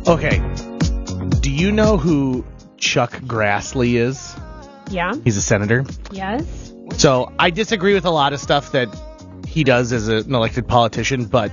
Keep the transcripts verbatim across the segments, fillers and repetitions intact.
Okay. Do you know who Chuck Grassley is? Yeah. He's a senator. Yes. So I disagree with a lot of stuff that he does as an elected politician, but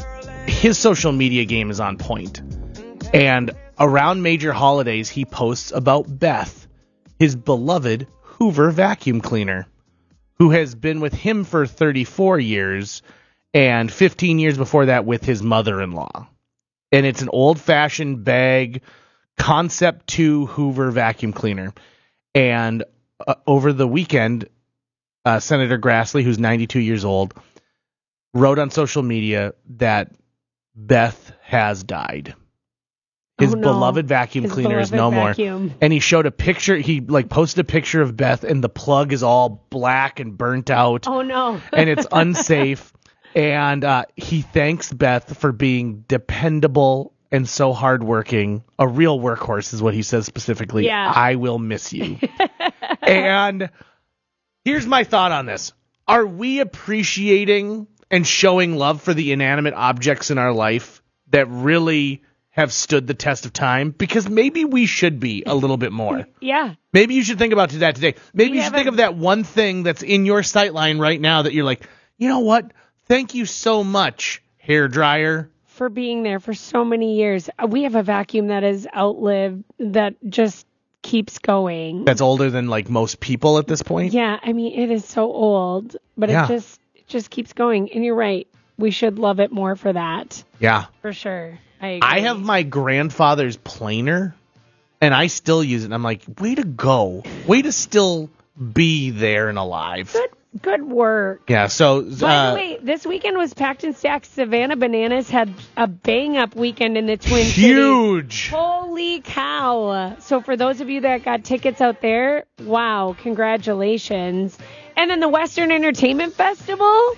his social media game is on point. And around major holidays, he posts about Beth, his beloved Hoover vacuum cleaner, who has been with him for thirty-four years and fifteen years before that with his mother-in-law. And it's an old-fashioned bag Concept two Hoover vacuum cleaner. And uh, over the weekend, uh, Senator Grassley, who's ninety-two years old, wrote on social media that Beth has died. His oh, no. beloved vacuum His cleaner beloved is no vacuum. more. And he showed a picture. He like posted a picture of Beth, and the plug is all black and burnt out. Oh, no. And it's unsafe. And uh, he thanks Beth for being dependable and so hardworking. A real workhorse is what he says specifically. Yeah. I will miss you. And here's my thought on this. Are we appreciating and showing love for the inanimate objects in our life that really have stood the test of time? Because maybe we should be a little bit more. Yeah. Maybe you should think about that today. Maybe We you should think haven't- of that one thing that's in your sight line right now that you're like, you know what? Thank you so much, hair dryer. For being there for so many years. Uh, We have a vacuum that has outlived, that just keeps going. That's older than like most people at this point. Yeah, I mean, it is so old, but Yeah. it just it just keeps going. And you're right. We should love it more for that. Yeah. For sure. I agree. I have my grandfather's planer, and I still use it. And I'm like, way to go. Way to still be there and alive. Good, good work. Yeah, so... By Uh, the way, this weekend was packed and stacked. Savannah Bananas had a bang-up weekend in the Twin Cities. huge! Holy cow. So for those of you that got tickets out there, wow, congratulations. And then the Western Entertainment Festival.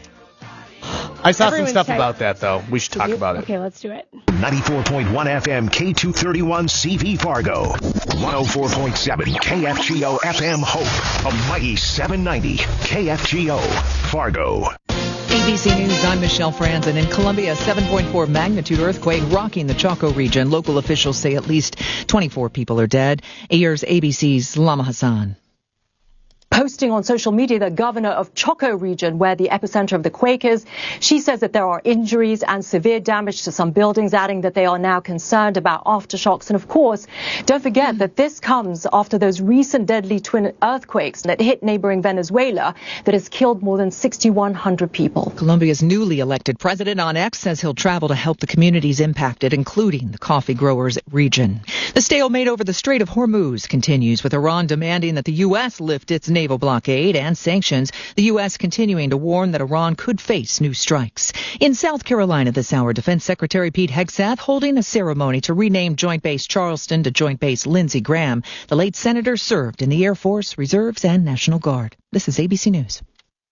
I saw Everyone's some stuff tight. about that, though. We should talk about it. Okay, let's do it. ninety-four point one F M K two thirty-one C V Fargo. one oh four point seven K F G O F M Hope. A mighty seven ninety K F G O Fargo. A B C News, I'm Michelle Franzen. In Colombia, seven point four magnitude earthquake rocking the Chaco region. Local officials say at least twenty-four people are dead. Here's A B C's Lama Hassan. Posting on social media, the governor of Chaco region, where the epicenter of the quake is, she says that there are injuries and severe damage to some buildings, adding that they are now concerned about aftershocks. And of course, don't forget that this comes after those recent deadly twin earthquakes that hit neighboring Venezuela that has killed more than six thousand one hundred people. Colombia's newly elected president on X says he'll travel to help the communities impacted, including the coffee growers region. The stalemate over the Strait of Hormuz continues, with Iran demanding that the U S lift its naval blockade and sanctions, the U S continuing to warn that Iran could face new strikes. In South Carolina this hour, Defense Secretary Pete Hegseth holding a ceremony to rename Joint Base Charleston to Joint Base Lindsey Graham. The late senator served in the Air Force, Reserves, and National Guard. This is A B C News.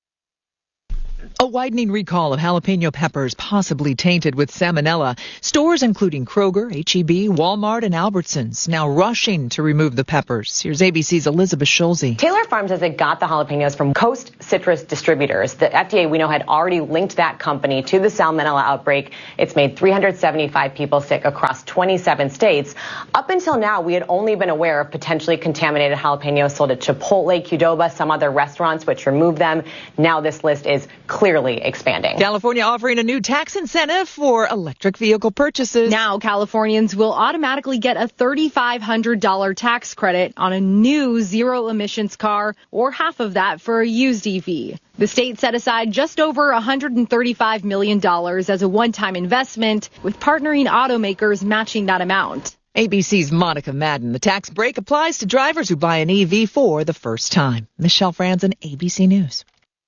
A widening recall of jalapeno peppers possibly tainted with salmonella. Stores including Kroger, H E B, Walmart, and Albertsons now rushing to remove the peppers. Here's A B C's Elizabeth Schulze. Taylor Farms says it got the jalapenos from Coast Citrus Distributors. The F D A, we know, had already linked that company to the salmonella outbreak. It's made three hundred seventy-five people sick across twenty-seven states. Up until now, we had only been aware of potentially contaminated jalapenos sold at Chipotle, Qdoba, some other restaurants which removed them. Now this list is clearly expanding. California offering a new tax incentive for electric vehicle purchases. Now, Californians will automatically get a three thousand five hundred dollars tax credit on a new zero-emissions car, or half of that for a used E V. The state set aside just over one hundred thirty-five million dollars as a one-time investment, with partnering automakers matching that amount. A B C's Monica Madden. The tax break applies to drivers who buy an E V for the first time. Michelle Franzen, A B C News.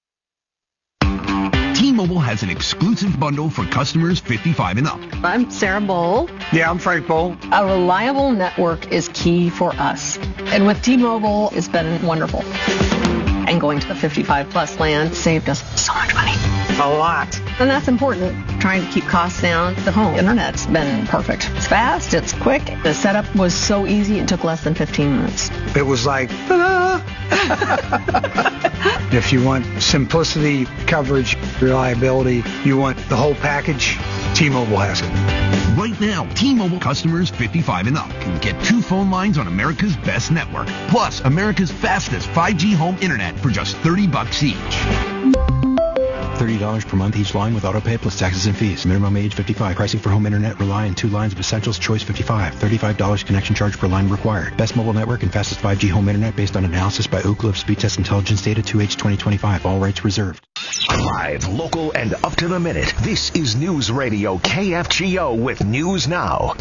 T-Mobile has an exclusive bundle for customers fifty-five and up. I'm Sarah Bowl. Yeah, I'm Frank Bowl. A reliable network is key for us. And with T-Mobile, it's been wonderful. And going to the fifty-five plus plan saved us so much money. A lot. And that's important. Trying to keep costs down. The home internet's been perfect. It's fast, it's quick. The setup was so easy, it took less than fifteen minutes. It was like, ta-da! If you want simplicity, coverage, reliability, you want the whole package, T-Mobile has it. Right Right now, T-Mobile customers fifty-five and up can get two phone lines on America's best network, plus America's fastest five G home internet for just thirty bucks each. thirty dollars per month each line with autopay plus taxes and fees. Minimum age fifty-five. Pricing for home internet rely on two lines of Essentials Choice fifty-five. thirty-five dollars connection charge per line required. Best mobile network and fastest five G home internet based on analysis by Ookla of Speed Test Intelligence Data two H twenty twenty-five. All rights reserved. Live, local, and up to the minute. This is News Radio K F G O with News Now.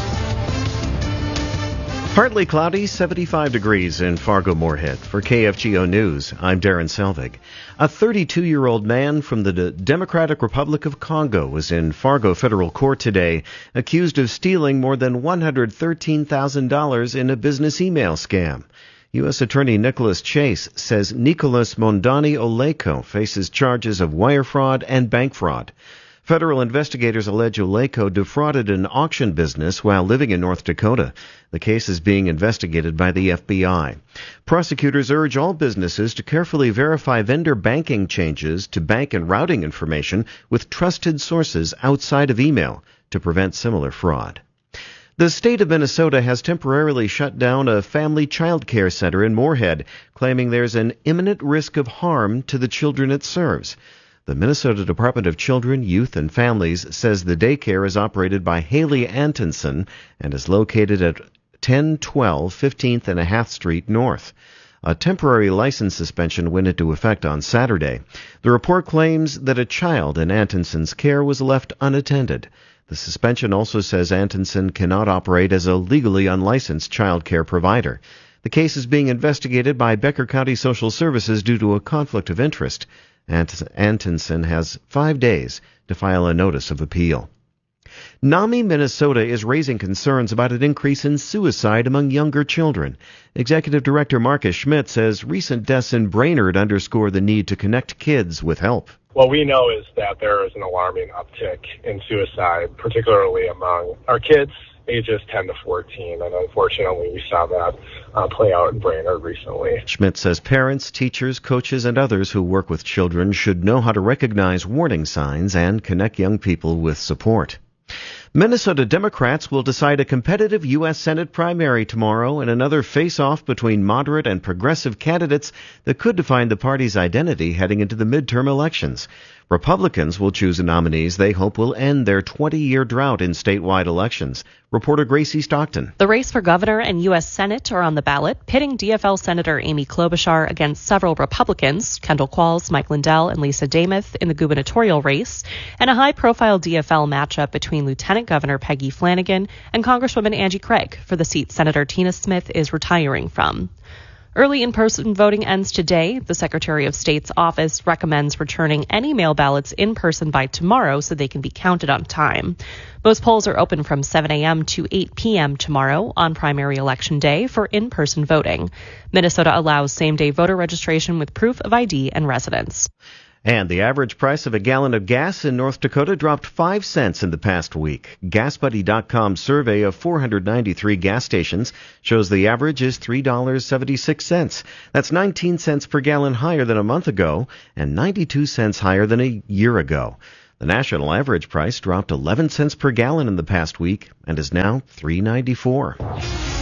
Partly cloudy, seventy-five degrees in Fargo-Moorhead. For K F G O News, I'm Darren Selvig. A thirty-two-year-old man from the D- Democratic Republic of Congo was in Fargo federal court today, accused of stealing more than one hundred thirteen thousand dollars in a business email scam. U S Attorney Nicholas Chase says Nicholas Mondani Oleko faces charges of wire fraud and bank fraud. Federal investigators allege Oleko defrauded an auction business while living in North Dakota. The case is being investigated by the F B I. Prosecutors urge all businesses to carefully verify vendor banking changes to bank and routing information with trusted sources outside of email to prevent similar fraud. The state of Minnesota has temporarily shut down a family child care center in Moorhead, claiming there's an imminent risk of harm to the children it serves. The Minnesota Department of Children, Youth, and Families says the daycare is operated by Haley Antonson and is located at ten twelve fifteenth and a half Street North. A temporary license suspension went into effect on Saturday. The report claims that a child in Antonson's care was left unattended. The suspension also says Antonson cannot operate as a legally unlicensed child care provider. The case is being investigated by Becker County Social Services due to a conflict of interest. Ant- Antonson has five days to file a notice of appeal. NAMI Minnesota is raising concerns about an increase in suicide among younger children. Executive Director Marcus Schmidt says recent deaths in Brainerd underscore the need to connect kids with help. What we know is that there is an alarming uptick in suicide, particularly among our kids, ages ten to fourteen, and unfortunately we saw that uh, play out in Brainerd recently. Schmidt says parents, teachers, coaches, and others who work with children should know how to recognize warning signs and connect young people with support. Minnesota Democrats will decide a competitive U S Senate primary tomorrow in another face-off between moderate and progressive candidates that could define the party's identity heading into the midterm elections. Republicans will choose nominees they hope will end their twenty-year drought in statewide elections. Reporter Gracie Stockton. The race for governor and U S Senate are on the ballot, pitting D F L Senator Amy Klobuchar against several Republicans, Kendall Qualls, Mike Lindell, and Lisa Damuth in the gubernatorial race, and a high-profile D F L matchup between Lieutenant Governor Peggy Flanagan and Congresswoman Angie Craig for the seat Senator Tina Smith is retiring from. Early in-person voting ends today. The Secretary of State's office recommends returning any mail ballots in person by tomorrow so they can be counted on time. Most polls are open from seven a.m. to eight p.m. tomorrow on primary election day for in-person voting. Minnesota allows same-day voter registration with proof of I D and residence. And the average price of a gallon of gas in North Dakota dropped five cents in the past week. gas buddy dot com's survey of four hundred ninety-three gas stations shows the average is three dollars and seventy-six cents. That's nineteen cents per gallon higher than a month ago and ninety-two cents higher than a year ago. The national average price dropped eleven cents per gallon in the past week and is now three dollars and ninety-four cents.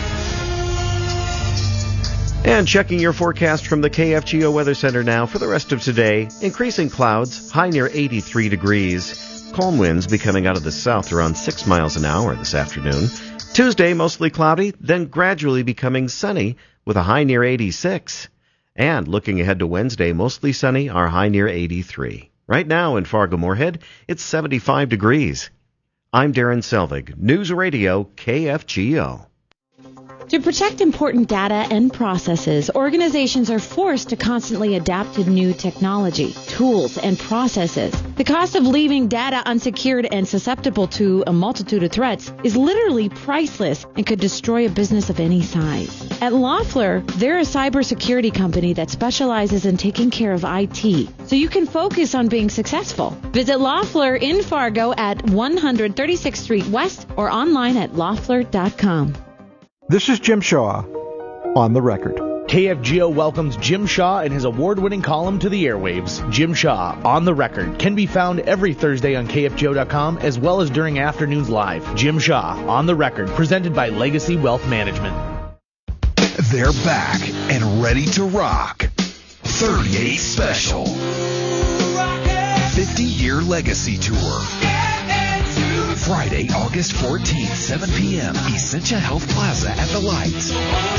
And checking your forecast from the K F G O Weather Center now for the rest of today. Increasing clouds, high near eighty-three degrees. Calm winds be coming out of the south around six miles an hour this afternoon. Tuesday, mostly cloudy, then gradually becoming sunny with a high near eighty-six. And looking ahead to Wednesday, mostly sunny, our high near eighty-three. Right now in Fargo-Moorhead, it's seventy-five degrees. I'm Darren Selvig, News Radio K F G O. To protect important data and processes, organizations are forced to constantly adapt to new technology, tools, and processes. The cost of leaving data unsecured and susceptible to a multitude of threats is literally priceless and could destroy a business of any size. At Loeffler, they're a cybersecurity company that specializes in taking care of I T, so you can focus on being successful. Visit Loeffler in Fargo at one thirty-sixth Street West or online at loeffler dot com. This is Jim Shaw on the record. K F G O welcomes Jim Shaw and his award-winning column to the airwaves. Jim Shaw, On the Record, can be found every Thursday on K F G O dot com as well as during afternoons live. Jim Shaw, On the Record, presented by Legacy Wealth Management. They're back and ready to rock. thirty-eight Special. fifty-year Legacy Tour. Friday, August fourteenth, seven p.m. Essentia Health Plaza at the Lights.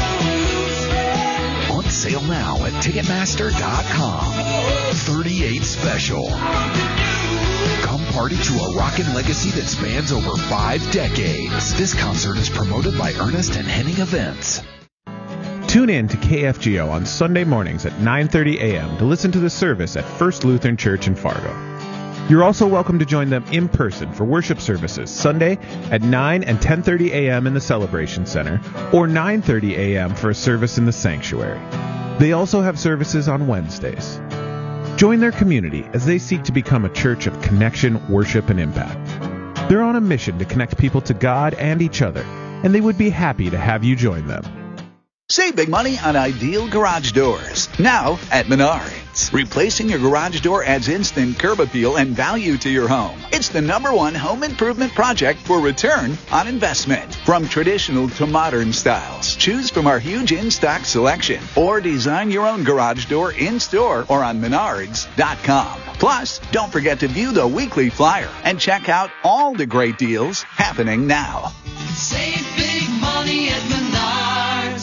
On sale now at Ticketmaster dot com. thirty-eight Special. Come party to a rockin' legacy that spans over five decades. This concert is promoted by Ernest and Henning Events. Tune in to K F G O on Sunday mornings at nine thirty a.m. to listen to the service at First Lutheran Church in Fargo. You're also welcome to join them in person for worship services Sunday at nine and ten thirty a.m. in the Celebration Center or nine thirty a.m. for a service in the sanctuary. They also have services on Wednesdays. Join their community as they seek to become a church of connection, worship, and impact. They're on a mission to connect people to God and each other, and they would be happy to have you join them. Save big money on Ideal Garage Doors, now at Menards. Replacing your garage door adds instant curb appeal and value to your home. It's the number one home improvement project for return on investment. From traditional to modern styles, choose from our huge in-stock selection or design your own garage door in-store or on Menards dot com. Plus, don't forget to view the weekly flyer and check out all the great deals happening now. Save big money at Menards.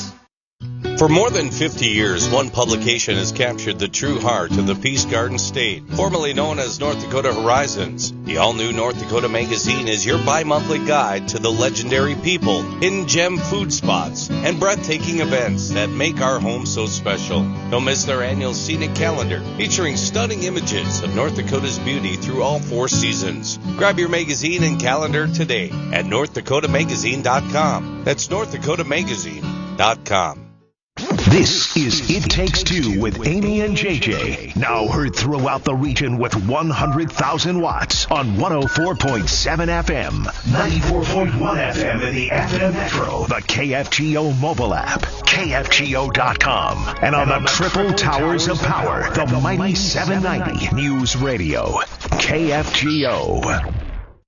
For more than fifty years, one publication has captured the true heart of the Peace Garden State, formerly known as North Dakota Horizons. The all-new North Dakota Magazine is your bi-monthly guide to the legendary people, hidden gem food spots, and breathtaking events that make our home so special. Don't miss their annual scenic calendar, featuring stunning images of North Dakota's beauty through all four seasons. Grab your magazine and calendar today at North Dakota Magazine dot com. That's North Dakota Magazine dot com. This is It Takes Two with Amy and J J. Now heard throughout the region with one hundred thousand watts on one oh four point seven F M, ninety-four point one F M in the F M Metro, the K F G O mobile app, K F G O dot com, and on the triple towers of power, the mighty seven ninety News Radio, K F G O.